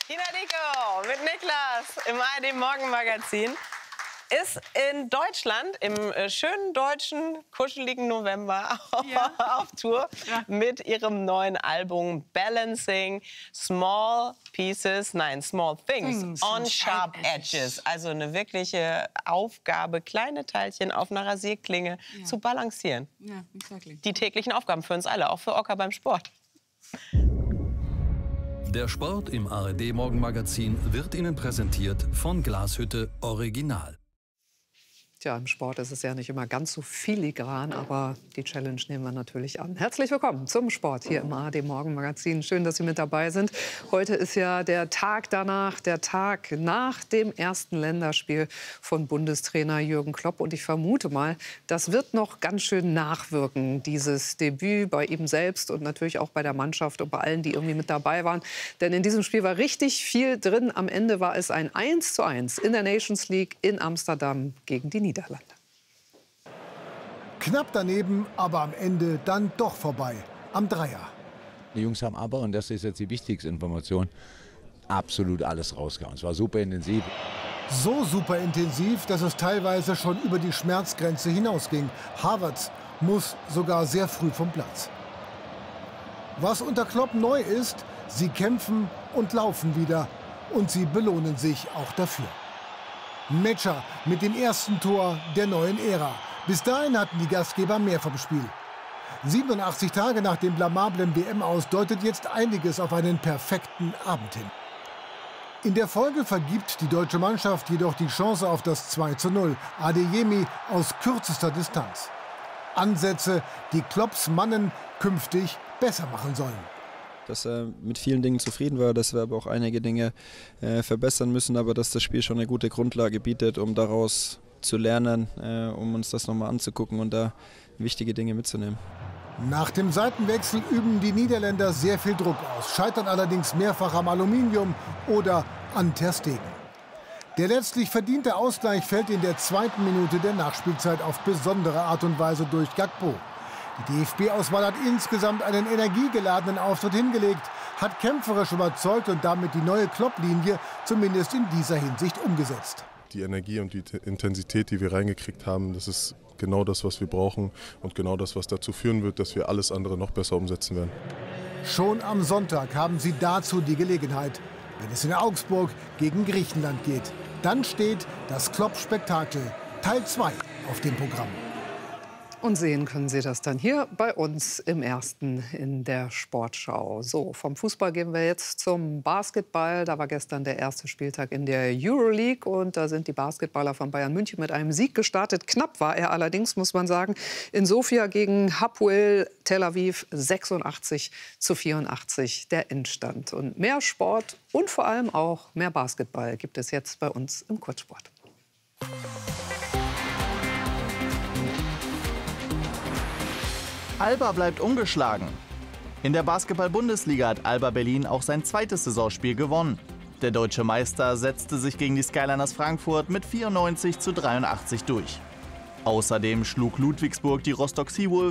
Tina Dickow mit Niklas im ARD Morgenmagazin ist in Deutschland im schönen deutschen, kuscheligen November auf Tour mit ihrem neuen Album Balancing Small Things on Sharp Edges. Also eine wirkliche Aufgabe, kleine Teilchen auf einer Rasierklinge zu balancieren. Ja, exactly. Die täglichen Aufgaben für uns alle, auch für Ocker beim Sport. Der Sport im ARD Morgenmagazin wird Ihnen präsentiert von Glashütte Original. Tja, im Sport ist es ja nicht immer ganz so filigran, aber die Challenge nehmen wir natürlich an. Herzlich willkommen zum Sport hier im ARD Morgenmagazin. Schön, dass Sie mit dabei sind. Heute ist ja der Tag danach, der Tag nach dem ersten Länderspiel von Bundestrainer Jürgen Klopp. Und ich vermute mal, das wird noch ganz schön nachwirken, dieses Debüt bei ihm selbst und natürlich auch bei der Mannschaft und bei allen, die irgendwie mit dabei waren. Denn in diesem Spiel war richtig viel drin. Am Ende war es ein 1:1 in der Nations League in Amsterdam gegen die Niederlande. Knapp daneben, aber am Ende dann doch vorbei. Am Dreier. Die Jungs haben aber, und das ist jetzt die wichtigste Information, absolut alles rausgehauen. Es war super intensiv. So super intensiv, dass es teilweise schon über die Schmerzgrenze hinausging. Havertz muss sogar sehr früh vom Platz. Was unter Klopp neu ist, sie kämpfen und laufen wieder. Und sie belohnen sich auch dafür. Metscher mit dem ersten Tor der neuen Ära. Bis dahin hatten die Gastgeber mehr vom Spiel. 87 Tage nach dem blamablen WM-Aus deutet jetzt einiges auf einen perfekten Abend hin. In der Folge vergibt die deutsche Mannschaft jedoch die Chance auf das 2:0. Adeyemi aus kürzester Distanz. Ansätze, die Klopps Mannen künftig besser machen sollen. Dass er mit vielen Dingen zufrieden war, dass wir aber auch einige Dinge verbessern müssen, aber dass das Spiel schon eine gute Grundlage bietet, um daraus zu lernen, um uns das nochmal anzugucken und da wichtige Dinge mitzunehmen. Nach dem Seitenwechsel üben die Niederländer sehr viel Druck aus, scheitern allerdings mehrfach am Aluminium oder an Ter Stegen. Der letztlich verdiente Ausgleich fällt in der 2. Minute der Nachspielzeit auf besondere Art und Weise durch Gakpo. Die DFB-Auswahl hat insgesamt einen energiegeladenen Auftritt hingelegt, hat kämpferisch überzeugt und damit die neue Klopp-Linie zumindest in dieser Hinsicht umgesetzt. Die Energie und die Intensität, die wir reingekriegt haben, das ist genau das, was wir brauchen und genau das, was dazu führen wird, dass wir alles andere noch besser umsetzen werden. Schon am Sonntag haben sie dazu die Gelegenheit, wenn es in Augsburg gegen Griechenland geht. Dann steht das Klopp-Spektakel Teil 2 auf dem Programm. Und sehen können Sie das dann hier bei uns im Ersten in der Sportschau. So, vom Fußball gehen wir jetzt zum Basketball. Da war gestern der erste Spieltag in der Euroleague. Und da sind die Basketballer von Bayern München mit einem Sieg gestartet. Knapp war er allerdings, muss man sagen. In Sofia gegen Hapoel Tel Aviv 86:84 der Endstand. Und mehr Sport und vor allem auch mehr Basketball gibt es jetzt bei uns im Kurzsport. Alba bleibt ungeschlagen. In der Basketball-Bundesliga hat Alba Berlin auch sein zweites Saisonspiel gewonnen. Der deutsche Meister setzte sich gegen die Skyliners Frankfurt mit 94:83 durch. Außerdem schlug Ludwigsburg die Rostock Seawolves